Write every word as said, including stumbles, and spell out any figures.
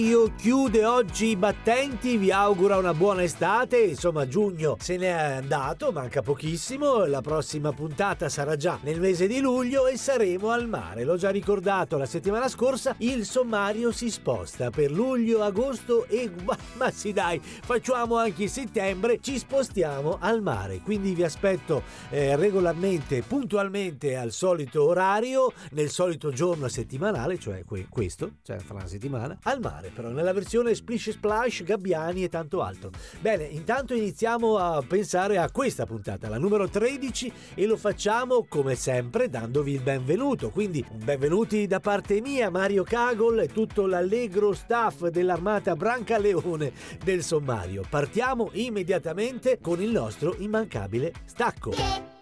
Io chiude oggi i battenti, vi augura una buona estate, insomma giugno se ne è andato, manca pochissimo, la prossima puntata sarà già nel mese di luglio e saremo al mare. L'ho già ricordato la settimana scorsa, il sommario si sposta per luglio, agosto e ma, ma sì dai, facciamo anche settembre, ci spostiamo al mare, quindi vi aspetto eh, regolarmente, puntualmente al solito orario, nel solito giorno settimanale, cioè que- questo, cioè fra una settimana, al mare. Però nella versione Splish Splash, Gabbiani e tanto altro. Bene, intanto iniziamo a pensare a questa puntata, la numero tredici, e lo facciamo come sempre dandovi il benvenuto. Quindi benvenuti da parte mia, Mario Cagol e tutto l'allegro staff dell'armata Brancaleone del sommario. Partiamo immediatamente con il nostro immancabile stacco.